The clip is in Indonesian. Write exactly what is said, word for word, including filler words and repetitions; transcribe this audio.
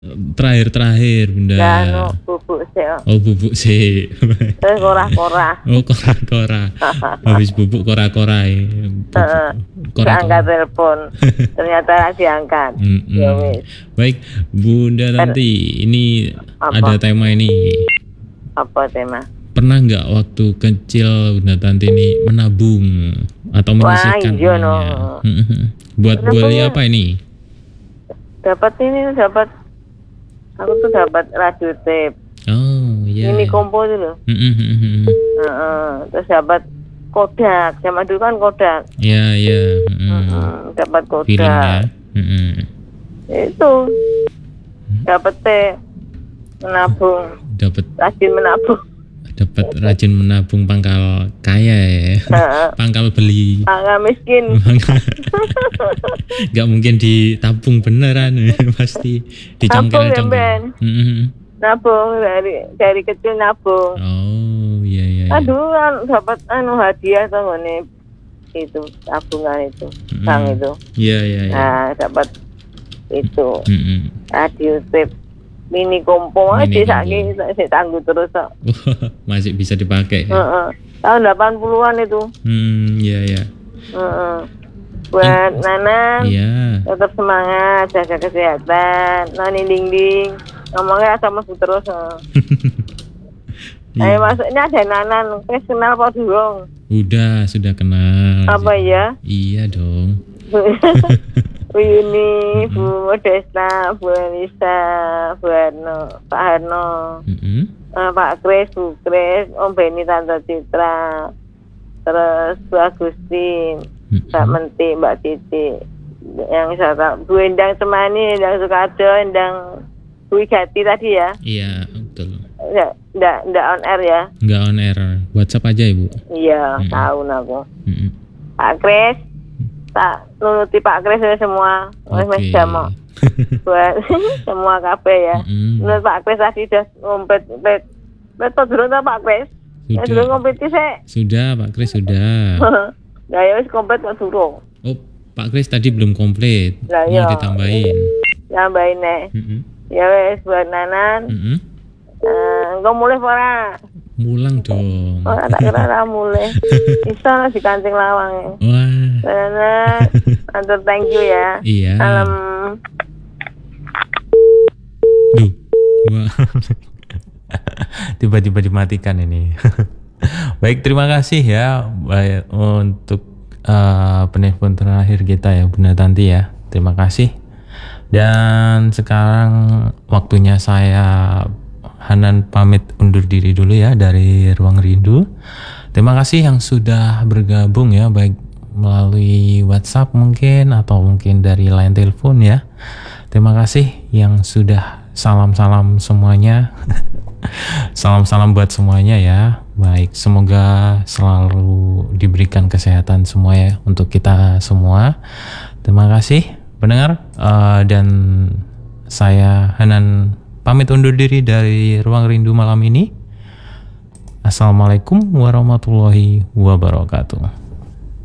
Terakhir-terakhir Bunda. Ya no bubuk sih. Oh bubuk sih. Terus kora-kora. Oh kora-kora. Habis bubuk kora-kora ya. Angkat telepon. Ternyata diangkat. Ya wis. Baik Bunda Tanti, ini apa? Ada tema ini. Apa tema? Pernah nggak waktu kecil Bunda Tanti ini menabung atau menyisihkan? Wah, iya no. Buat beli apa ini? Dapat ini, dapat aku tuh dapat radio tape. Oh iya. Ini kompo itu loh. Mm-hmm. Uh-uh. Terus dapat Kodak. Zaman dulu kan Kodak. Iya iya. Uh-uh. Dapat Kodak. Film ya. Mm-hmm. Itu dapat teh menabung. Dapat. Rajin menabung. Dapat rajin menabung pangkal kaya ya. Uh-uh. Pangkal beli. Pangkal miskin. Gak mungkin ditabung beneran. Pasti dicongkel-congkel. Mm-hmm. Nabung dari dari kecil nabung. Oh iya iya. iya. Aduh kan dapat anu hadiah tuh nih itu tabungan itu, mm-hmm. Sang itu. Iya iya. iya. Nah dapat itu mm-hmm. radio tape mini kompo aja saking saya tangguh terus kok. Masih bisa dipakai. Ya? Uh-uh. Tahun delapan puluhan itu. Hmm iya iya. Uh-uh. Buat hmm. Nana. Iya. Tetap semangat, jaga kesehatan, nani ding-ding. Ngomongnya sama terus. Ayo masuk, ini ada Nanan, kita kenal apa dong? Udah, sudah kenal. Apa ya? Iya dong. Bu Yuni, mm-hmm. Bu Modesta, Bu Anissa, Bu Harno, Pak Harno, mm-hmm. uh, Pak Kris, Bu Kris, Om Beni, Tante Citra, terus Bu Agustin, mm-hmm. Mbak Menti, Mbak Titi, yang saya Bu Endang Semani, Endang Sukado, Endang Bu Gati tadi ya? Iya, betul. Enggak, enggak, enggak on air ya? Enggak on air, WhatsApp aja Ibu. Iya, mm-hmm. Tahu aku. Mm-hmm. Pak Kris, tak nuruti Pak Kris semua, oleh okay. Mas Jamo. Buat semua kafe ya. Mm-hmm. Menurut Pak Kris tadi sudah ngompet, ngompet, betul dulu tak Pak Kris? Sudah. Sudah ngompeti saya. Sudah Pak Kris sudah. Nah ya wis komplit kok durung. Oh Pak Kris tadi belum komplit. Nah, mau ditambahin. Tambahin nih. Mm-hmm. Ya wis buat Nanan. Mm-hmm. Uh, Engkau mulai ora? Mulang dong. Oh, tak kira ora mulai. Bisa di Kancing Lawang. Wah. Nanan, antur thank you ya. Iya. Salam. Duh. Wah. Tiba-tiba dimatikan ini. Baik, terima kasih ya baik, untuk uh, penelpon terakhir kita ya Bunda Tanti ya. Terima kasih. Dan sekarang waktunya saya Hanan pamit undur diri dulu ya dari Ruang Rindu. Terima kasih yang sudah bergabung ya, baik melalui WhatsApp mungkin atau mungkin dari line telepon ya. Terima kasih yang sudah salam-salam semuanya. Salam-salam buat semuanya ya. Baik, semoga selalu diberikan kesehatan semua ya untuk kita semua. Terima kasih pendengar, uh, dan saya Hanan pamit undur diri dari Ruang Rindu malam ini. Assalamualaikum warahmatullahi wabarakatuh.